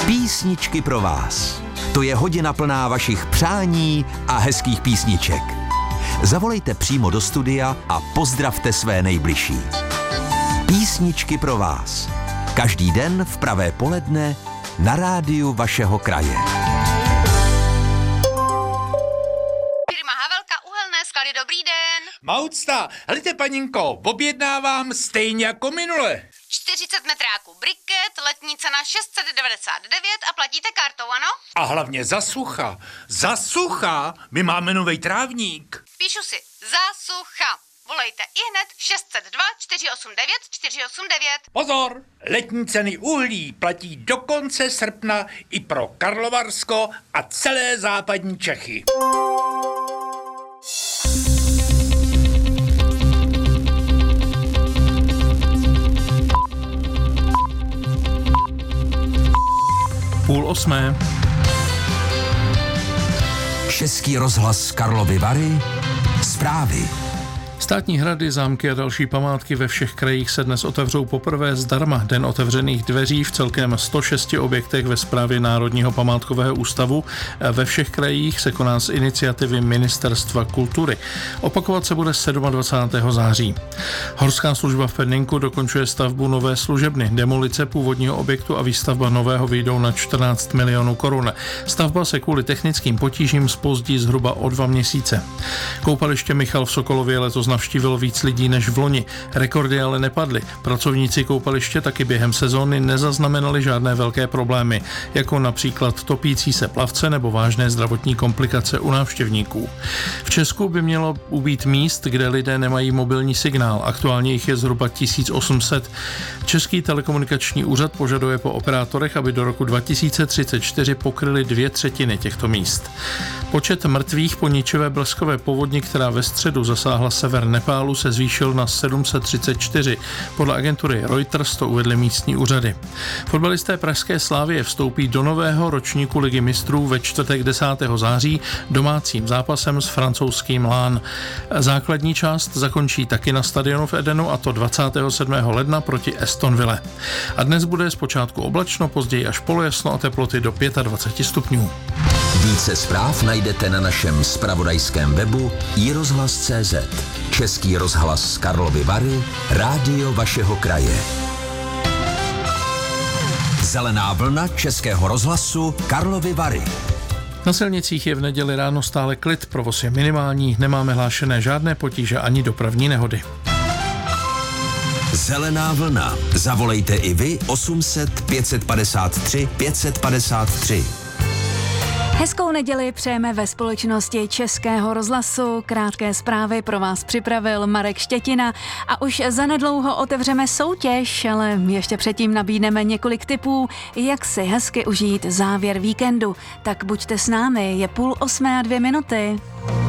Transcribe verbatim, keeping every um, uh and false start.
Písničky pro vás. To je hodina plná vašich přání a hezkých písniček. Zavolejte přímo do studia a pozdravte své nejbližší. Písničky pro vás. Každý den v pravé poledne na rádiu vašeho kraje. Firma Havelka Uhelné sklady, dobrý den. Maucta, helejte paninko, objednávám stejně jako minule. čtyřicet metráků briket, letní cena šest set devadesát devět a platíte kartou, ano? A hlavně za sucha. Za sucha, my máme novej trávník. Píšu si, za sucha. Volejte ihned šest set dva čtyři osm devět čtyři osm devět. Pozor, letní ceny uhlí platí do konce srpna i pro Karlovarsko a celé západní Čechy. Půl osmé. Český rozhlas Karlovy Vary. Zprávy. Státní hrady, zámky a další památky ve všech krajích se dnes otevřou poprvé zdarma. Den otevřených dveří v celkem sto šesti objektech ve správě Národního památkového ústavu. Ve všech krajích se koná z iniciativy Ministerstva kultury. Opakovat se bude dvacátého sedmého září. Horská služba v Perninku dokončuje stavbu nové služebny. Demolice původního objektu a výstavba nového vyjdou na čtrnáct milionů korun. Stavba se kvůli technickým potížím zpozdí zhruba o dva měsíce. Koupaliště Michal v Sokolově letos navštívilo víc lidí než v loni. Rekordy ale nepadly. Pracovníci koupaliště taky během sezóny nezaznamenali žádné velké problémy, jako například topící se plavce nebo vážné zdravotní komplikace u návštěvníků. V Česku by mělo ubýt míst, kde lidé nemají mobilní signál. Aktuálně jich je zhruba tisíc osm set. Český telekomunikační úřad požaduje po operátorech, aby do roku dva tisíce třicet čtyři pokryli dvě třetiny těchto míst. Počet mrtvých po ničivé bleskové povodni, která ve středu zasáhla sever Nepálu, se zvýšil na sedm set třicet čtyři. Podle agentury Reuters to uvedly místní úřady. Fotbalisté pražské Slavie vstoupí do nového ročníku Ligy mistrů ve čtvrtek desátého září domácím zápasem s francouzským Lán. Základní část zakončí taky na stadionu v Edenu, a to dvacátého sedmého ledna proti Aston Ville. A dnes bude zpočátku oblačno, později až polojasno a teploty do dvacet pět stupňů. Více zpráv najdete na našem zpravodajském webu i rozhlas tečka cé zet. Český rozhlas Karlovy Vary, rádio vašeho kraje. Zelená vlna Českého rozhlasu Karlovy Vary. Na silnicích je v neděli ráno stále klid, provoz je minimální, nemáme hlášené žádné potíže ani dopravní nehody. Zelená vlna. Zavolejte i vy osm set pět set padesát tři pět set padesát tři. Hezkou neděli přejeme ve společnosti Českého rozhlasu. Krátké zprávy pro vás připravil Marek Štětina a už zanedlouho otevřeme soutěž, ale ještě předtím nabídneme několik tipů, jak si hezky užít závěr víkendu. Tak buďte s námi, je půl osmé a dvě minuty.